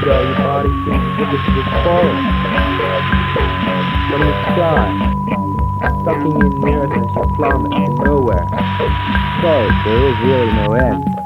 Your body seems as if it was falling from the sky, sucking in the earth as you plummet to nowhere. So there is really no end.